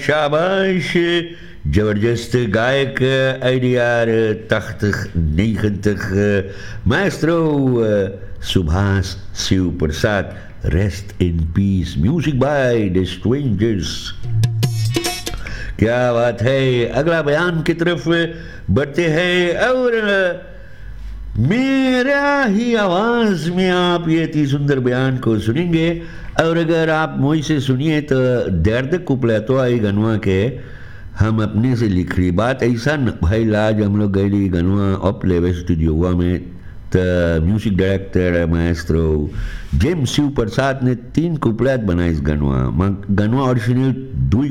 शाबाश, जबरदस्त गायक IDR 8090 maestro Subhash Shiv Prasad, rest in peace, music by the strangers. क्या बात है, अगला बयान की तरफ बढ़ते हैं और मेरा ही आवाज में आप ये अति सुंदर बयान को सुनेंगे। और अगर आप मुझ से सुनिए तो दर्द कुपला तो आई गनवा के हम अपने से लिख रही बात ऐसा न भाई। लाज हम लोग गए गनवा अप लेवल स्टूडियो में तो music director Maestro James Shiv प्रसाद ने 3 कुपलात बनाए इस गनवा ओरिजिनल 2